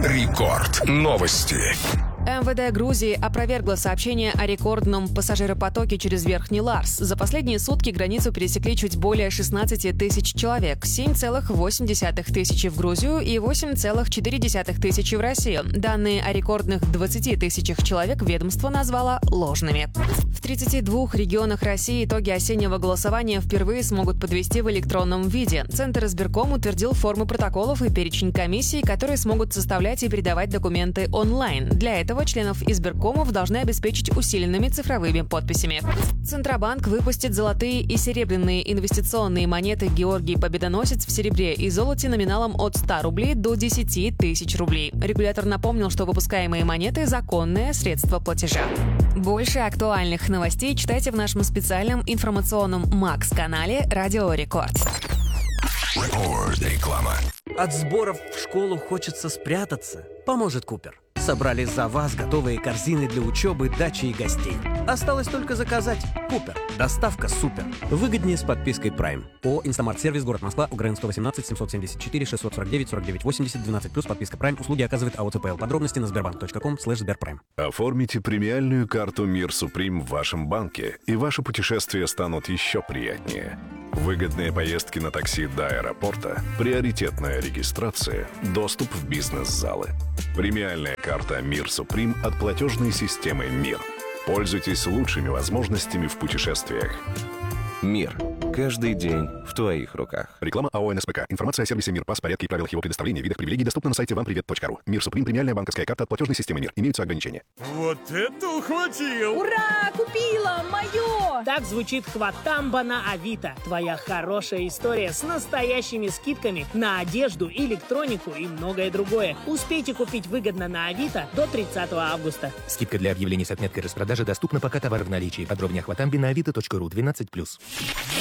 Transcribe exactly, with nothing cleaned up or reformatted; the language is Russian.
Рекорд. Новости. МВД Грузии опровергло сообщение о рекордном пассажиропотоке через Верхний Ларс. За последние сутки границу пересекли чуть более шестнадцать тысяч человек, семь целых восемь десятых тысячи в Грузию и восемь целых четыре десятых тысячи в Россию. Данные о рекордных двадцати тысячах человек ведомство назвало ложными. В тридцати двух регионах России итоги осеннего голосования впервые смогут подвести в электронном виде. Центр избирком утвердил формы протоколов и перечень комиссий, которые смогут составлять и передавать документы онлайн. Для этого членов избиркомов должны обеспечить усиленными цифровыми подписями. Центробанк выпустит золотые и серебряные инвестиционные монеты «Георгий Победоносец» в серебре и золоте номиналом от ста рублей до десяти тысяч рублей. Регулятор напомнил, что выпускаемые монеты – законное средство платежа. Больше актуальных новостей читайте в нашем специальном информационном Макс-канале «Радио Рекорд». Реклама. От сборов в школу хочется спрятаться. Поможет Купер. Собрали за вас готовые корзины для учебы, дачи и гостей. Осталось только заказать. Купер. Доставка супер. Выгоднее с подпиской Prime. ООО «Инстамарт-сервис», город Москва, Украинского, восемнадцать, семьсот семьдесят четыре, шестьсот сорок девять, сорок девять восемьдесят, двенадцать плюс, подписка Prime. Услуги оказывает АО ЦПЛ. Подробности на сбербанк точка ком слэш сберпрайм. Оформите премиальную карту «Мир Суприм» в вашем банке, и ваши путешествия станут еще приятнее. Выгодные поездки на такси до аэропорта, приоритетная регистрация, доступ в бизнес-залы. Премиальная карта «Мир Суприм» от платежной системы «Мир». Пользуйтесь лучшими возможностями в путешествиях. Мир. Каждый день в твоих руках. Реклама АО НСПК. Информация о сервисе «Мир», пас, порядке и правилах его предоставления, видах привилегий доступна на сайте вам привет точка ру. «Мир Суприм» — премиальная банковская карта от платежной системы «Мир». Имеются ограничения. Вот это ухватил! Ура! Купила! Мое! Так звучит хватамба на Авито. Твоя хорошая история с настоящими скидками на одежду, электронику и многое другое. Успейте купить выгодно на Авито до тридцатого августа. Скидка для объявлений с отметкой распродажи доступна, пока товар в наличии. Подробнее о хватамбе на авито точка ру. двенадцать плюс.